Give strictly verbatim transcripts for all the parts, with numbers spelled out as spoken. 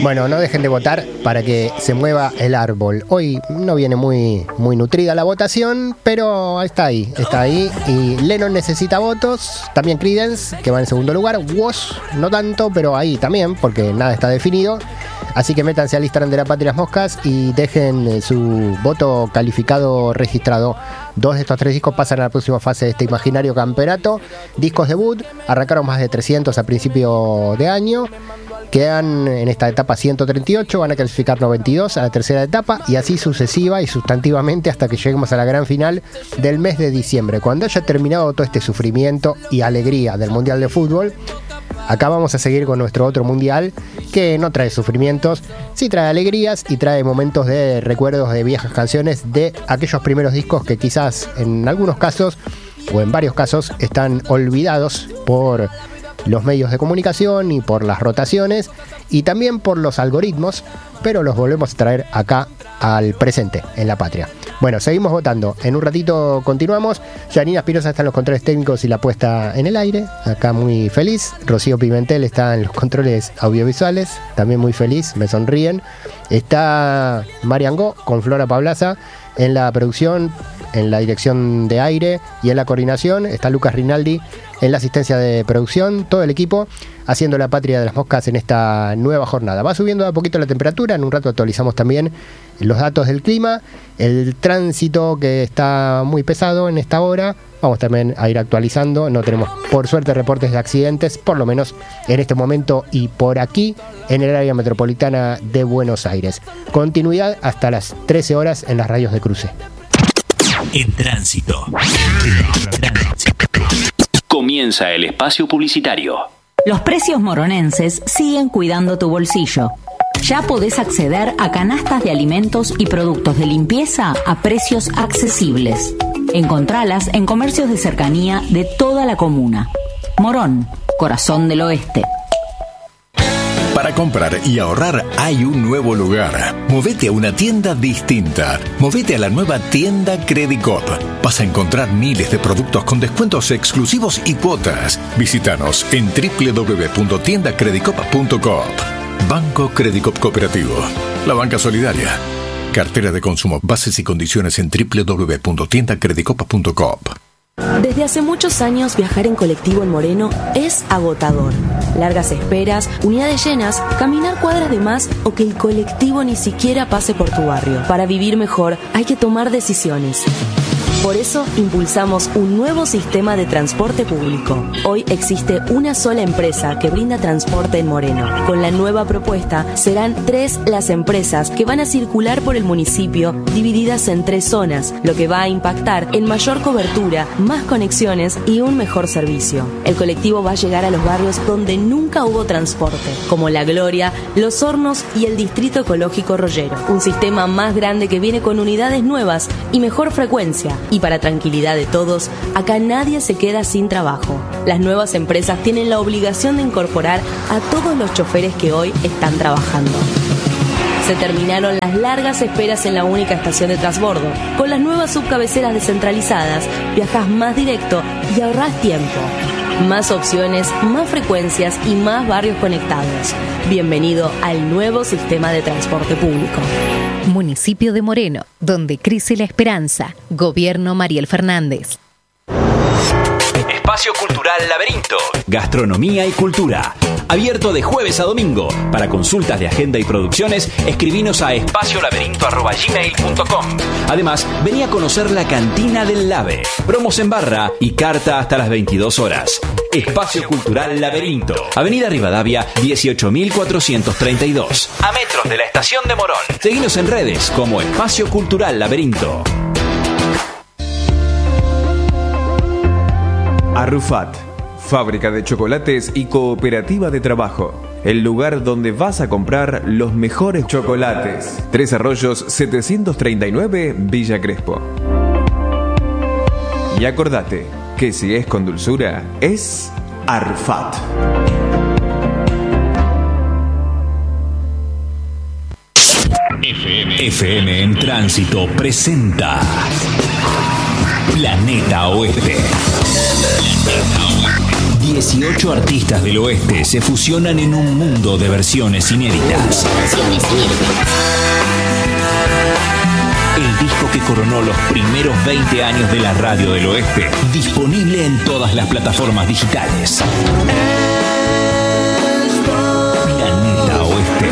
Bueno, no dejen de votar para que se mueva el árbol. Hoy no viene muy, muy nutrida la votación, pero está ahí, está ahí. Y Lennon necesita votos, también Creedence, que va en segundo lugar. Woz, no tanto, pero ahí también, porque nada está definido. Así que métanse al Instagram de La Patria Las Moscas y dejen su voto calificado registrado. Dos de estos tres discos pasan a la próxima fase de este imaginario campeonato. Discos debut, arrancaron más de trescientos a principio de año. Quedan en esta etapa ciento treinta y ocho, van a clasificar noventa y dos a la tercera etapa y así sucesiva y sustantivamente hasta que lleguemos a la gran final del mes de diciembre. Cuando haya terminado todo este sufrimiento y alegría del Mundial de Fútbol, acá vamos a seguir con nuestro otro Mundial que no trae sufrimientos, sí trae alegrías y trae momentos de recuerdos de viejas canciones de aquellos primeros discos que quizás en algunos casos o en varios casos están olvidados por los medios de comunicación y por las rotaciones y también por los algoritmos, pero los volvemos a traer acá al presente en La Patria. Bueno, seguimos votando. En un ratito continuamos. Janina Espinosa está en los controles técnicos y la puesta en el aire. Acá muy feliz. Rocío Pimentel está en los controles audiovisuales. También muy feliz. Me sonríen. Está Marian Go con Flora Pablaza en la producción, en la dirección de aire y en la coordinación. Está Lucas Rinaldi en la asistencia de producción. Todo el equipo haciendo La Patria de las Moscas en esta nueva jornada. Va subiendo de a poquito la temperatura. En un rato actualizamos también los datos del clima, el tránsito que está muy pesado en esta hora. Vamos también a ir actualizando. No tenemos, por suerte, reportes de accidentes, por lo menos en este momento y por aquí, en el área metropolitana de Buenos Aires. Continuidad hasta las trece horas en las radios de cruce. En tránsito. En tránsito. Comienza el espacio publicitario. Los precios moronenses siguen cuidando tu bolsillo. Ya podés acceder a canastas de alimentos y productos de limpieza a precios accesibles. Encontralas en comercios de cercanía de toda la comuna. Morón, corazón del oeste. Para comprar y ahorrar hay un nuevo lugar. Movete a una tienda distinta. Movete a la nueva tienda Credicop. Vas a encontrar miles de productos con descuentos exclusivos y cuotas. Visítanos en doble u doble u doble u punto tienda credicop punto coop. Banco Credicop Cooperativo. La banca solidaria. Cartera de consumo. Bases y condiciones en doble u doble u doble u punto tienda credicop punto coop. Desde hace muchos años viajar en colectivo en Moreno es agotador. Largas esperas, unidades llenas, caminar cuadras de más o que el colectivo ni siquiera pase por tu barrio. Para vivir mejor hay que tomar decisiones. Por eso impulsamos un nuevo sistema de transporte público. Hoy existe una sola empresa que brinda transporte en Moreno. Con la nueva propuesta serán tres las empresas que van a circular por el municipio divididas en tres zonas, lo que va a impactar en mayor cobertura, más conexiones y un mejor servicio. El colectivo va a llegar a los barrios donde nunca hubo transporte, como La Gloria, Los Hornos y el Distrito Ecológico Rollero. Un sistema más grande que viene con unidades nuevas y mejor frecuencia. Y para tranquilidad de todos, acá nadie se queda sin trabajo. Las nuevas empresas tienen la obligación de incorporar a todos los choferes que hoy están trabajando. Se terminaron las largas esperas en la única estación de transbordo. Con las nuevas subcabeceras descentralizadas, viajás más directo y ahorrás tiempo. Más opciones, más frecuencias y más barrios conectados. Bienvenido al nuevo sistema de transporte público. Municipio de Moreno, donde crece la esperanza. Gobierno Mariel Fernández. Espacio Cultural Laberinto. Gastronomía y cultura. Abierto de jueves a domingo. Para consultas de agenda y producciones, escribinos a espacio laberinto arroba gmail punto com. Además, vení a conocer la cantina del Lave. Promos en barra y carta hasta las veintidós horas. Espacio Cultural Laberinto. Avenida Rivadavia, dieciocho mil cuatrocientos treinta y dos. A metros de la estación de Morón. Seguinos en redes como Espacio Cultural Laberinto. Arrufat, fábrica de chocolates y cooperativa de trabajo. El lugar donde vas a comprar los mejores chocolates. Tres Arroyos setecientos treinta y nueve, Villa Crespo. Y acordate que si es con dulzura, es Arrufat. F M. F M en Tránsito presenta Planeta Oeste. dieciocho artistas del oeste se fusionan en un mundo de versiones inéditas. El disco que coronó los primeros veinte años de la radio del oeste, disponible en todas las plataformas digitales. Planeta Oeste.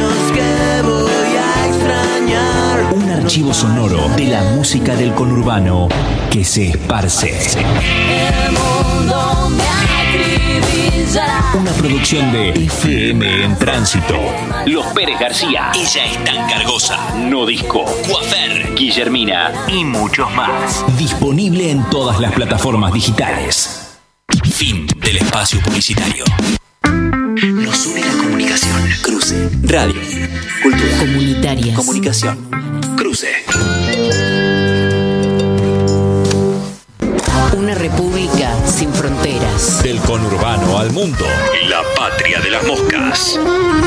Un archivo sonoro de la música del conurbano que se esparce. Una producción de F M en Tránsito. Los Pérez García. Ella es tan cargosa. No Disco. Coafer. Guillermina. Y muchos más. Disponible en todas las plataformas digitales. Fin del espacio publicitario. Nos une la comunicación. Cruce. Radio. Cultura. Comunitarias. Comunicación. Cruce. Una república sin fronteras. Del conurbano al mundo. La patria de las moscas.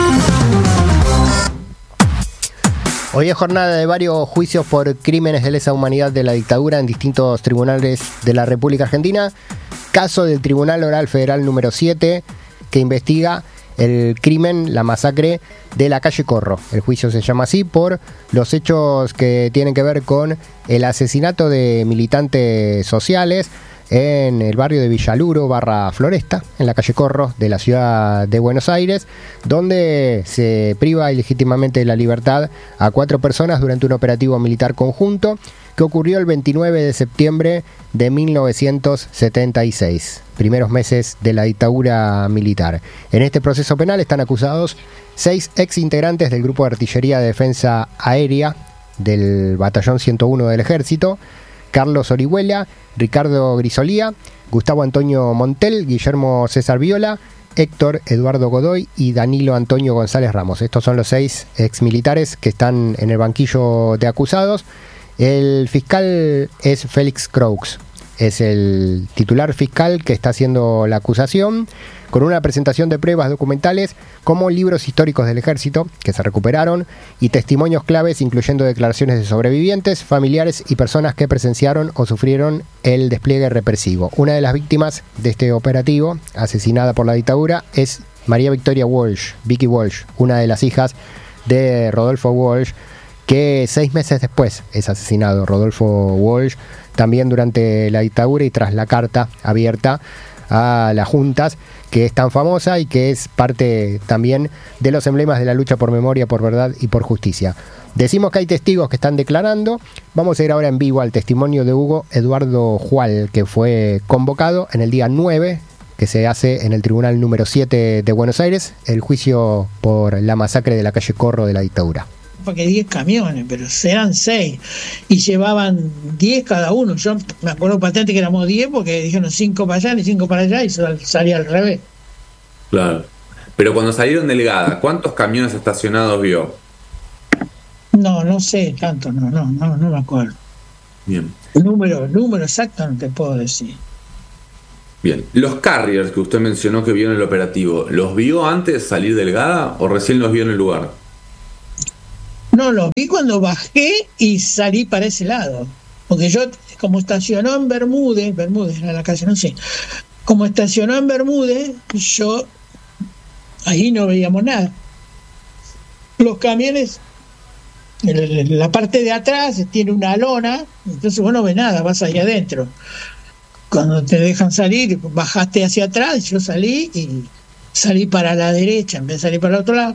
Hoy es jornada de varios juicios por crímenes de lesa humanidad de la dictadura en distintos tribunales de la República Argentina. Caso del Tribunal Oral Federal número siete, que investiga el crimen, la masacre de la calle Corro. El juicio se llama así por los hechos que tienen que ver con el asesinato de militantes sociales en el barrio de Villaluro barra Floresta, en la calle Corro de la ciudad de Buenos Aires, donde se priva ilegítimamente de la libertad a cuatro personas durante un operativo militar conjunto que ocurrió el veintinueve de septiembre de mil novecientos setenta y seis, primeros meses de la dictadura militar. En este proceso penal están acusados seis ex integrantes del Grupo de Artillería de Defensa Aérea del Batallón ciento uno del Ejército: Carlos Orihuela, Ricardo Grisolía, Gustavo Antonio Montel, Guillermo César Viola, Héctor Eduardo Godoy y Danilo Antonio González Ramos. Estos son los seis ex militares que están en el banquillo de acusados. El fiscal es Félix Croux, es el titular fiscal que está haciendo la acusación, con una presentación de pruebas documentales como libros históricos del ejército que se recuperaron y testimonios claves, incluyendo declaraciones de sobrevivientes, familiares y personas que presenciaron o sufrieron el despliegue represivo. Una de las víctimas de este operativo, asesinada por la dictadura, es María Victoria Walsh, Vicky Walsh, una de las hijas de Rodolfo Walsh, que seis meses después es asesinado. Rodolfo Walsh, también durante la dictadura y tras la carta abierta a las juntas, que es tan famosa y que es parte también de los emblemas de la lucha por memoria, por verdad y por justicia. Decimos que hay testigos que están declarando. Vamos a ir ahora en vivo al testimonio de Hugo Eduardo Jual, que fue convocado en el día nueve, que se hace en el Tribunal número siete de Buenos Aires, el juicio por la masacre de la calle Corro de la dictadura. Porque diez camiones, pero eran seis y llevaban diez cada uno. Yo me acuerdo patente que éramos diez porque dijeron cinco para allá y cinco para allá y salía al revés. Claro. Pero cuando salieron del Gada, ¿cuántos camiones estacionados vio? No, no sé tanto, no, no, no, no me acuerdo. Bien. El número, el número exacto no te puedo decir. Bien. Los carriers que usted mencionó que vio en el operativo, ¿los vio antes de salir del Gada o recién los vio en el lugar? No, los vi cuando bajé y salí para ese lado. Porque yo, como estacionó en Bermúdez, Bermúdez era la calle, no sé. Como estacionó en Bermúdez, yo ahí no veíamos nada. Los camiones, en la parte de atrás tiene una lona, entonces vos no ves nada, vas ahí adentro. Cuando te dejan salir, bajaste hacia atrás, yo salí y salí para la derecha, en vez de salir para el otro lado.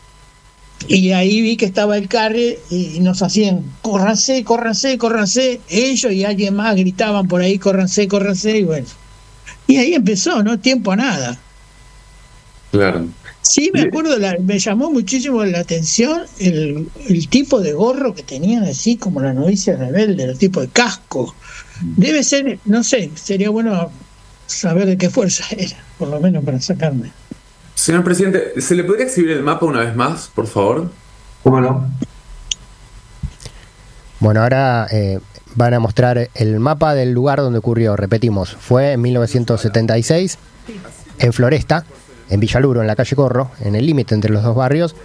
Y ahí vi que estaba el carry y nos hacían córranse, córranse, córranse. Ellos y alguien más gritaban por ahí, córranse, córranse. Y bueno, y ahí empezó, no tiempo a nada. Claro. Sí, me acuerdo, la, me llamó muchísimo la atención el, el tipo de gorro que tenían, así como la novicia rebelde, el tipo de casco. Debe ser, no sé, sería bueno saber de qué fuerza era, por lo menos para sacarme. Señor presidente, ¿se le podría exhibir el mapa una vez más, por favor? ¿Cómo no? Bueno, ahora eh, van a mostrar el mapa del lugar donde ocurrió. Repetimos, fue en mil novecientos setenta y seis, en Floresta, en Villaluro, en la calle Corro, en el límite entre los dos barrios,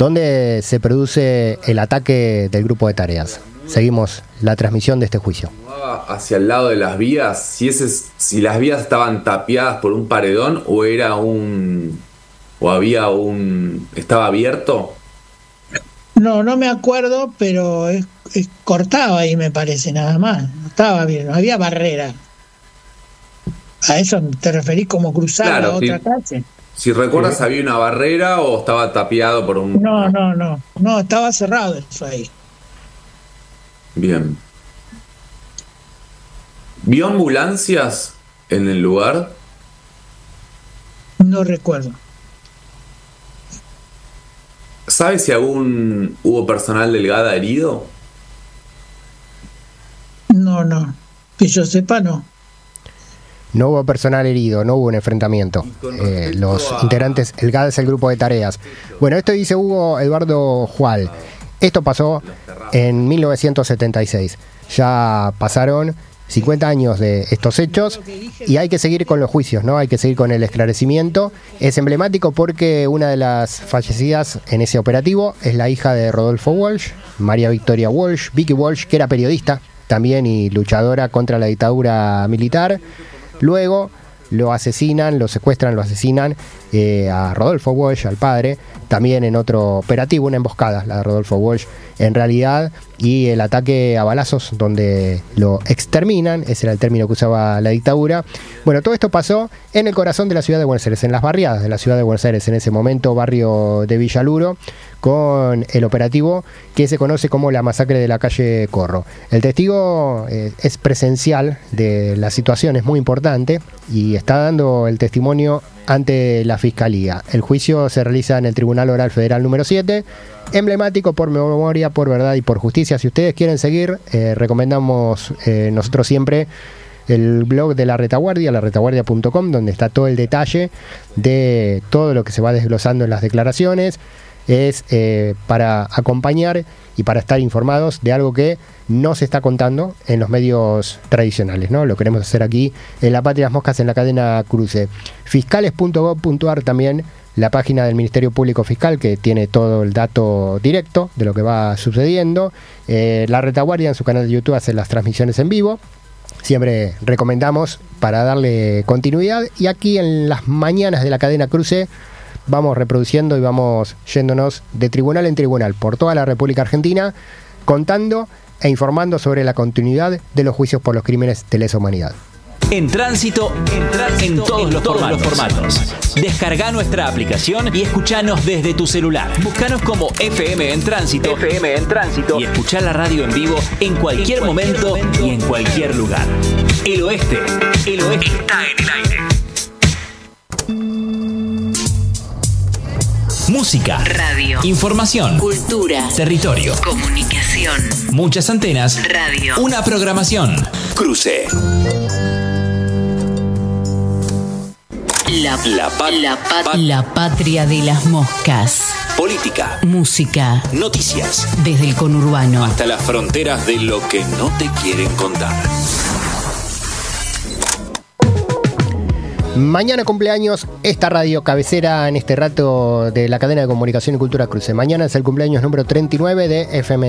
donde se produce el ataque del grupo de tareas. Seguimos la transmisión de este juicio. hacia el lado de las vías, si ese, si las vías estaban tapiadas por un paredón o era un o había un estaba abierto. No, no me acuerdo, pero es, es, cortaba ahí, me parece, nada más. No estaba bien, no había barrera. ¿A eso te referís como cruzar claro, a otra si, calle? Si recuerdas, ¿había una barrera o estaba tapiado por un...? No, no, no, no, estaba cerrado eso ahí. Bien. ¿Vio ambulancias en el lugar? No recuerdo. ¿Sabe si aún hubo personal del GADA herido? No, no. Que yo sepa, no. No hubo personal herido, no hubo un enfrentamiento. Eh, los integrantes, el GADA es el grupo de tareas. Bueno, esto dice Hugo Eduardo Jual. Esto pasó en mil novecientos setenta y seis. Ya pasaron cincuenta años de estos hechos y hay que seguir con los juicios, ¿no? Hay que seguir con el esclarecimiento. Es emblemático porque una de las fallecidas en ese operativo es la hija de Rodolfo Walsh, María Victoria Walsh, Vicky Walsh, que era periodista también y luchadora contra la dictadura militar. Luego lo asesinan, lo secuestran, lo asesinan eh, a Rodolfo Walsh, al padre, también en otro operativo, una emboscada, la de Rodolfo Walsh, en realidad, y el ataque a balazos donde lo exterminan, ese era el término que usaba la dictadura. Bueno, todo esto pasó en el corazón de la ciudad de Buenos Aires, en las barriadas de la ciudad de Buenos Aires, en ese momento, barrio de Villaluro, con el operativo que se conoce como la masacre de la calle Corro. El testigo eh, es presencial de la situación, es muy importante, y está dando el testimonio ante la Fiscalía. El juicio se realiza en el Tribunal Oral Federal número siete, emblemático por memoria, por verdad y por justicia. Si ustedes quieren seguir, eh, recomendamos eh, nosotros siempre el blog de La Retaguardia, la retaguardia punto com, donde está todo el detalle de todo lo que se va desglosando en las declaraciones. Es eh, para acompañar y para estar informados de algo que no se está contando en los medios tradicionales, ¿no? Lo queremos hacer aquí en La Patria de las Moscas, en la cadena Cruce. Fiscales punto gov punto ar también, la página del Ministerio Público Fiscal, que tiene todo el dato directo de lo que va sucediendo. Eh, La Retaguardia en su canal de YouTube hace las transmisiones en vivo. Siempre recomendamos para darle continuidad. Y aquí en las mañanas de la cadena Cruce vamos reproduciendo y vamos yéndonos de tribunal en tribunal por toda la República Argentina, contando e informando sobre la continuidad de los juicios por los crímenes de lesa humanidad. En Tránsito, en, tránsito, en todos, en los, todos formatos. los formatos. Descarga nuestra aplicación y escuchanos desde tu celular. Búscanos como F M en Tránsito, F M en Tránsito y escuchá la radio en vivo en cualquier, en cualquier momento, momento y en cualquier lugar. El oeste, el oeste está en el aire. Música, radio, información, cultura, territorio, comunicación, muchas antenas, radio, una programación. Cruce. La, la, pa, la, pa, la patria de las moscas. Política, música, noticias, desde el conurbano hasta las fronteras de lo que no te quieren contar. Mañana cumpleaños esta radio cabecera en este rato de la cadena de comunicación y cultura Cruce. Mañana es el cumpleaños número treinta y nueve de F M